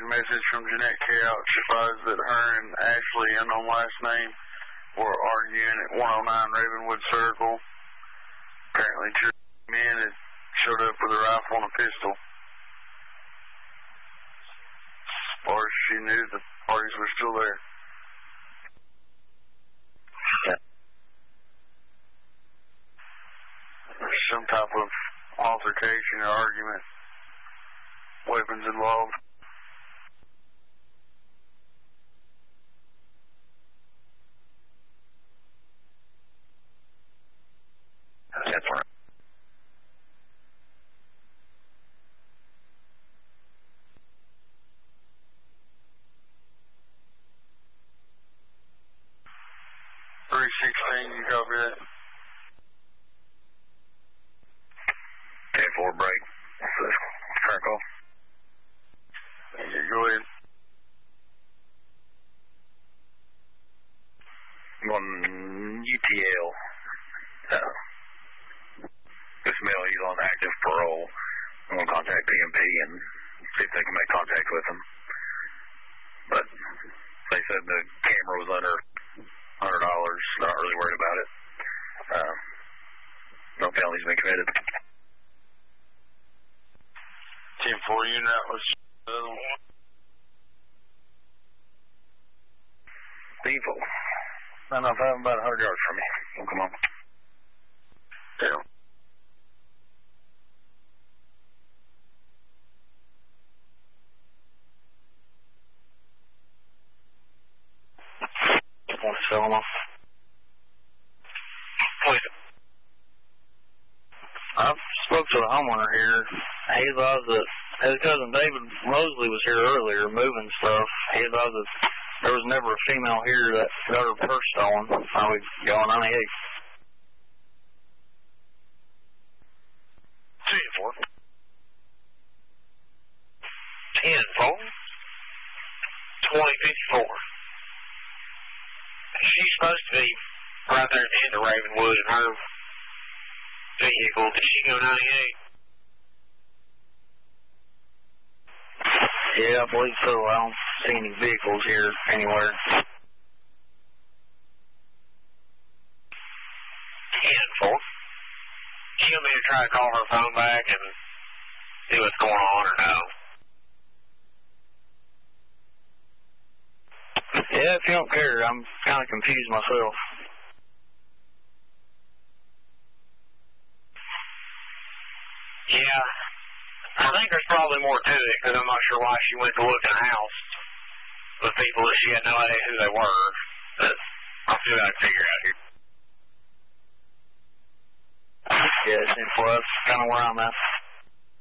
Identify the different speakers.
Speaker 1: a message from Jeanette Cow. She advised that her and Ashley, unknown last name, were arguing at 109 Ravenwood Circle. Apparently, two men had showed up with a rifle and a pistol. As far as she knew, the parties were still there. There's some type of altercation or argument. Weapons involved.
Speaker 2: That's right.
Speaker 1: You copy that?
Speaker 2: 10-4 break. Current call.
Speaker 1: Yeah, go ahead.
Speaker 2: On UTL, this male, he's on active parole. I'm going to contact PMP and see if they can make contact with him. But they said the camera was under $100. Not really worried about it. No felony's been committed.
Speaker 1: 10-4 unit, that was
Speaker 2: People. I don't know if I'm about 100 yards from me. Oh, come on.
Speaker 1: Yeah.
Speaker 2: Want to sell them off?
Speaker 3: I spoke to the homeowner here. He advised that his cousin David Mosley was here earlier moving stuff. He advised that there was never a female here that got her purse stolen. Now we go on 98.
Speaker 2: 10-4.
Speaker 4: 10-4. 2054. She's supposed to be right there at the end of Ravenwood in her vehicle. Did she go 98?
Speaker 3: Yeah, I believe so. I don't see any vehicles here anywhere.
Speaker 4: 10-4. She want me to try to call her phone back and see what's going on or no?
Speaker 3: Yeah, if you don't care, I'm kind of confused myself.
Speaker 4: Yeah, I think there's probably more to it because I'm not sure why she went to look in the house with people that she had no idea who they were. But I'll see what I can figure out here.
Speaker 3: Yeah, it's 10-4. That's kind of where I'm at.